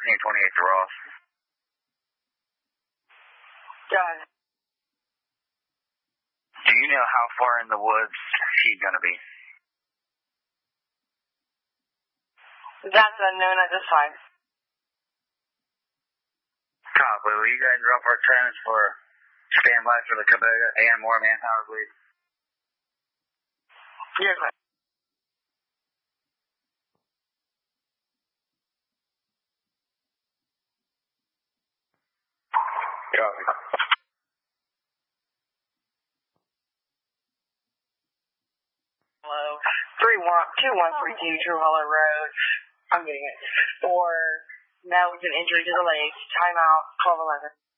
1328 to Ross. Got it. Do you know how far in the woods he's going to be? That's unknown at this time. Copy. Will you guys drop our turns for standby for the Kubota and more manpower, please? Yes, sir. Copy. Hello. 2132 True Hollow Road. I'm getting it. For now with an injury to the leg. Timeout 1211.